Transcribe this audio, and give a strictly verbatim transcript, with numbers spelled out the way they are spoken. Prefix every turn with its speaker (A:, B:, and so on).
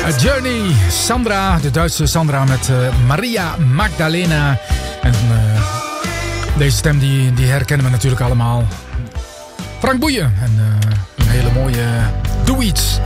A: Journey, Sandra, de Duitse Sandra met uh, Maria Magdalena. En uh, deze stem die, die herkennen we natuurlijk allemaal. Frank Boeien en uh, een hele mooie Doe Iets.